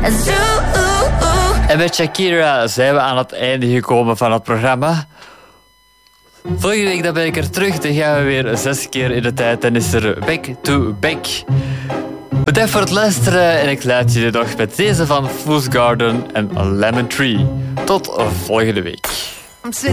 En met Shakira zijn we aan het einde gekomen van het programma. Volgende week dan ben ik er terug. Dan gaan we weer 6 keer in de tijd. Dan is er Back to Back. Bedankt voor het luisteren. En ik laat jullie nog met deze van Fool's Garden en Lemon Tree. Tot volgende week.